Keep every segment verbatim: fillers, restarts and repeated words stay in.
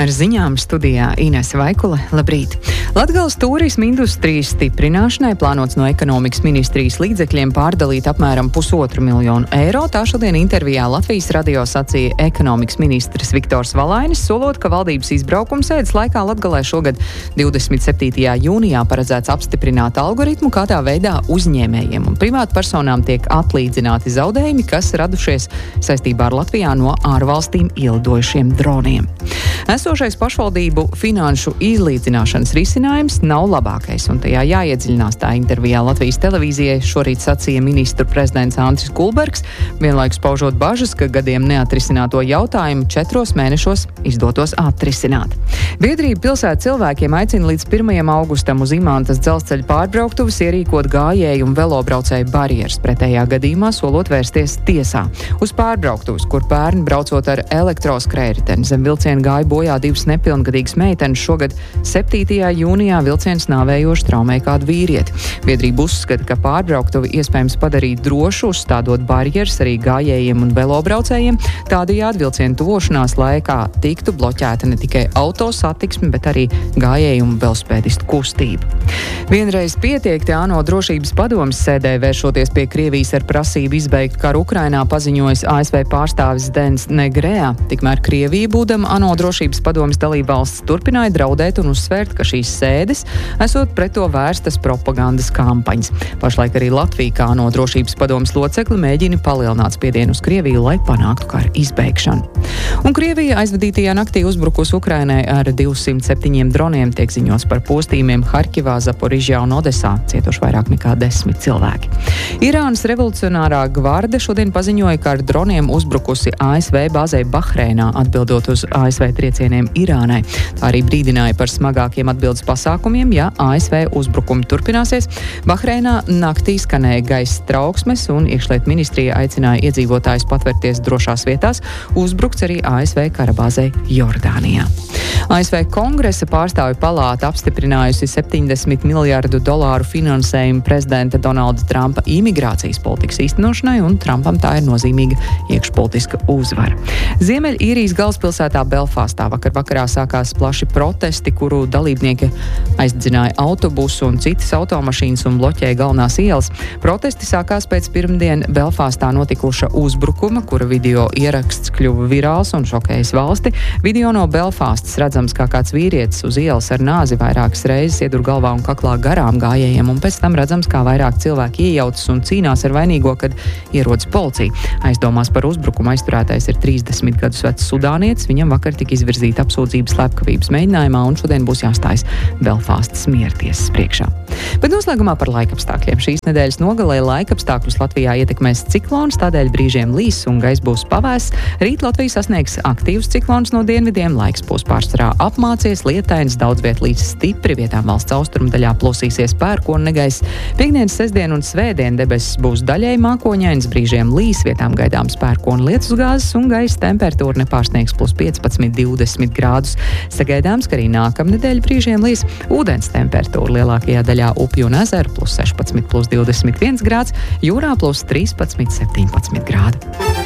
Ar ziņām studijā Inese Vaikule. Labrīt! Latgales turisma industrijas stiprināšanai plānots no ekonomikas ministrijas līdzekļiem pārdalīt apmēram pusotru miljonu eiro. Tā šodien intervijā Latvijas radio sacīja ekonomikas ministrs Viktors Valainis, solot, ka valdības izbraukums sēdes laikā Latgalē šogad divdesmit septītajā jūnijā paredzēts apstiprināt algoritmu, kādā veidā uzņēmējiem un privātpersonām tiek atlīdzināti zaudējumi, kas radušies saistībā ar Latvijā no ārvalstīm ielidojušiem droniem. Esošais pašvaldību finanšu izlīdzināšanas risinājums nav labākais, un tajā jāiedziļinās. Tā intervijā Latvijas televīzijai šorīt sacīja ministru prezidents Andris Kulbergs, vienlaikus paužot bažas, ka gadiem neatrisināto jautājumu četros mēnešos izdotos atrisināt. Biedrība pilsētas cilvēkiem aicina līdz pirmajam augustam uz Imantas dzelzceļa pārbrauktuves ierīkot gājēju un velobraucēju barjeras, pretējā gadījumā solot vērsties tiesā. Uz pārbrauktuves, kur pērn braucot ar elektroskrējriteni zem vilciena gāja bojā divas nepilngadīgas meitenes, šogad septītajā jūnijā vilciens nāvējoši traumēja kādu vīrieti. Biedrība uzskata, ka pārbrauktuvi iespējams padarīt drošu, uzstādot barjeras arī gājējiem un velobraucējiem. Tādējādi vilciena tuvošanās laikā tiktu bloķēta ne tikai auto satiksme, bet arī gājēju un velospēdistu kustība. Vienreiz pietiek, te ANO drošības padomes sēdē vēršoties pie Krievijas ar prasību izbeigt karu Ukrainā, paziņojis A S V pārstāvis Denis Negrea. Tikmēr Krievija, būdama ANO drošības padomes dalībvalsts, turpināja draudēt un uzsvērt, ka šīs sēdes esot pret to vērstas propagandas kampaņas. Pašlaik arī Latvija, kā ANO drošības padomes locekli, mēģina palielināt spiedienu uz Krieviju, lai panāktu kara izbeigšanu. Un Krievija aizvadītajā naktī uzbrukus Ukrainai ar divsimt septiņiem droniem, tiek ziņots par postījumiem Harkivā, Zaporižjā un Odesā, cietuši vairāk nekā desmit cilvēki. Irānas revolucionārā gvarde šodien paziņoja, ka ar droniem uzbrukusi A S V bāzei Bahreinā, atbildot uz A S V triecieniem Irānai. Tā arī brīdināja par smagākiem atbildes pasākumiem, ja A S V uzbrukumi turpināsies. Bahreinā naktī skanēja gaisa trauksmes un iekšlietu ministrija aicināja iedzīvotājus patvērties drošās vietās. Uzbrukts arī A S V karabāzei Jordānijā. A S V Kongresa pārstāvju palāta apstiprinājusi septiņdesmit miljārdu dolāru finansējumu prezidenta Donalda Trumpa imigrācijas politikas īstenošanai, un Trumpam tā ir nozīmīga iekšpolitiska uzvara. Ziemeļīrijas galvaspilsētā Belfastā vakar vakarā sākās plaši protesti, kuru dalībnieki aizdzināja autobusu un citas automašīnas un bloķēja galvenās ielas. Protesti sākās pēc pirmdien Belfastā notikuša uzbrukuma, kura video ieraksts kļuva virāls un šokējis valsti. Video no Belfastas redzams, kā kāds vīrietis uz ielas ar nāzi vairākas reizes iedur galvā un kaklā garām gājējiem, un pēc tam redzams, kā vairāk cilvēki iejaucas un cīnās ar vainīgo, kad ierodas policija. Aizdomās par uzbrukumu aizturētais ir trīsdesmit gadus vecs sudānietis. Viņam vakar tika izvirzīta apsūdzība slepkavības mēģinājumā, un šodien būs jāstājas Belfastas miertiesas priekšā. Bet noslēgumā par laikapstākļiem. Šīs nedēļas nogalē laikapstākļus Latvijā ietekmēs ciklons, tādēļ brīžiem līs un gaiss būs pavēss. Rīt Latvija sasniegs aktīvs ciklons no dienvidiem, laiks būs pārsvarā apmācies, lietains, daudz viet līdz stipri, vietām valsts austrumu daļā plosīsies pērkona negaiss. Piektdienas, sestdien un svētdien debesis būs daļēji mākoņains, brīžiem līs, vietām gaidāms pērkona lietusgāzes un gaisa temperatūra nepārsniegs plus piecpadsmit divdesmit grādus. Sagaidāms, ka arī nākamnedēļ brīžiem līs. Ūdens temperatūra lielākajā daļā upju un ezeru plus sešpadsmit plus divdesmit viens grāds, jūrā plus trīspadsmit septiņpadsmit grādi.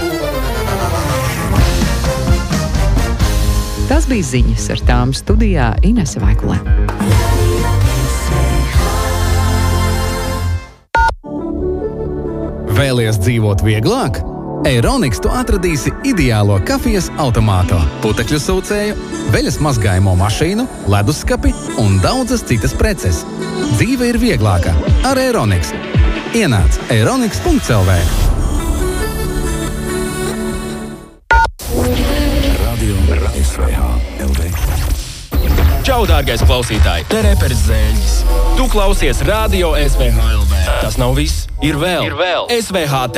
Tas bija ziņas, ar tām studijā Inese Vaikule. Vēlies dzīvot vieglāk? Eironiks tu atradīsi ideālo kafijas automātu, putekļu sūcēju, veļas mazgājumu mašīnu, leduskapi un daudzas citas preces. Dzīve ir vieglāka ar Eironiks. Ienāc eironiks punkts el vē. Čau, dārgais klausītāj! Te reperis Zēļģis. Tu klausies Radio S V H el vē. Tas nav viss. Ir vēl. Ir vēl. S V H T